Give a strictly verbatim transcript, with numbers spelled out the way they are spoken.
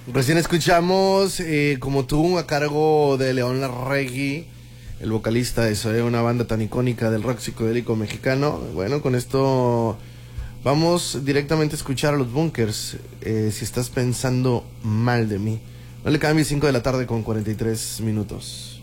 Recién escuchamos eh, Como tú, a cargo de León Larregui, el vocalista de Zoé, una banda tan icónica del rock psicodélico mexicano. Bueno, con esto vamos directamente a escuchar a los Bunkers. Eh, si estás pensando mal de mí. No le cambies, cinco de la tarde con cuarenta y tres minutos.